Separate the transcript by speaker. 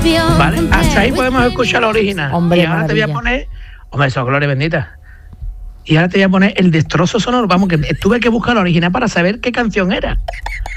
Speaker 1: ¿Vale? Hasta ahí podemos escuchar la original.
Speaker 2: Hombre,
Speaker 1: y ahora te voy a poner... Hombre, eso, gloria bendita. Y ahora te voy a poner el destrozo sonoro. Vamos, que tuve que buscar la original para saber qué canción era.